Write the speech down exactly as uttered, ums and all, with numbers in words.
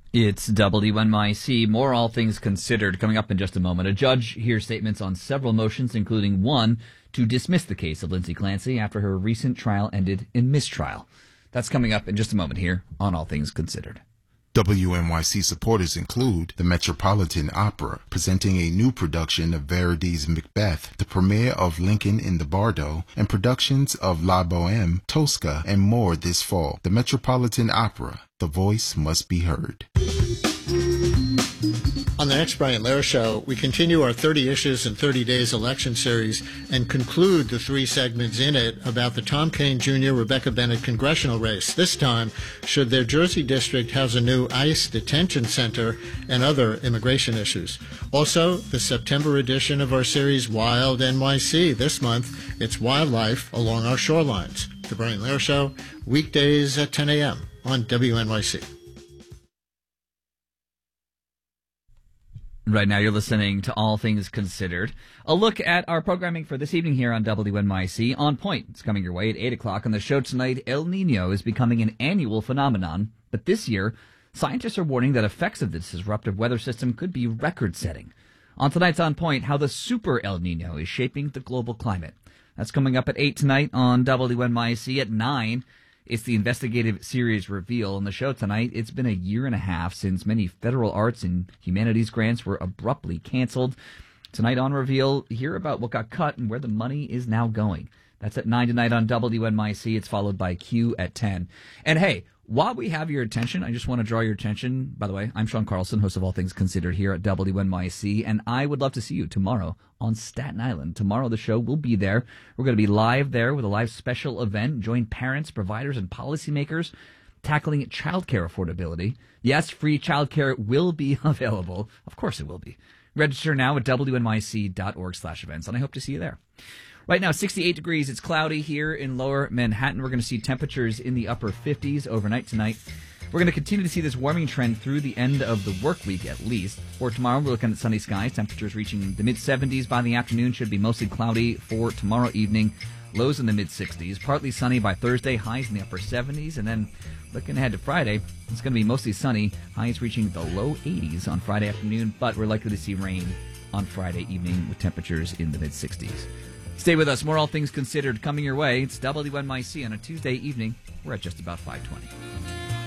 It's W N Y C. More All Things Considered coming up in just a moment. A judge hears statements on several motions, including one to dismiss the case of Lindsay Clancy after her recent trial ended in mistrial. That's coming up in just a moment here on All Things Considered. W N Y C supporters include the Metropolitan Opera, presenting a new production of Verdi's Macbeth, the premiere of Lincoln in the Bardo, and productions of La Boheme, Tosca, and more this fall. The Metropolitan Opera, the voice must be heard. On the next Brian Lehrer Show, we continue our thirty Issues in thirty Days election series and conclude the three segments in it about the Tom Kean Junior Rebecca Bennett congressional race. This time, should their Jersey district house a new ICE detention center and other immigration issues. Also, the September edition of our series Wild N Y C. This month, it's wildlife along our shorelines. The Brian Lehrer Show, weekdays at ten a.m. on W N Y C. Right now you're listening to All Things Considered. A look at our programming for this evening here on W N Y C. On Point, it's coming your way at eight o'clock. On the show tonight, El Nino is becoming an annual phenomenon. But this year, scientists are warning that effects of this disruptive weather system could be record-setting. On tonight's On Point, how the super El Nino is shaping the global climate. That's coming up at eight tonight on W N Y C. At nine, it's the investigative series Reveal. On the show tonight, it's been a year and a half since many federal arts and humanities grants were abruptly canceled. Tonight on Reveal, hear about what got cut and where the money is now going. That's at nine tonight on W N Y C. It's followed by Q at ten. And hey, while we have your attention, I just want to draw your attention. By the way, I'm Sean Carlson, host of All Things Considered here at W N Y C, and I would love to see you tomorrow on Staten Island. Tomorrow the show will be there. We're going to be live there with a live special event. Join parents, providers, and policymakers tackling childcare affordability. Yes, free childcare will be available. Of course it will be. Register now at W N Y C dot org slash events, and I hope to see you there. Right now, sixty-eight degrees. It's cloudy here in lower Manhattan. We're going to see temperatures in the upper fifties overnight tonight. We're going to continue to see this warming trend through the end of the work week at least. For tomorrow, we're looking at sunny skies. Temperatures reaching the mid-seventies by the afternoon. Should be mostly cloudy for tomorrow evening. Lows in the mid-sixties. Partly sunny by Thursday. Highs in the upper seventies. And then looking ahead to Friday, it's going to be mostly sunny. Highs reaching the low eighties on Friday afternoon. But we're likely to see rain on Friday evening with temperatures in the mid-sixties. Stay with us. More All Things Considered coming your way. It's W N Y C on a Tuesday evening. We're at just about five twenty.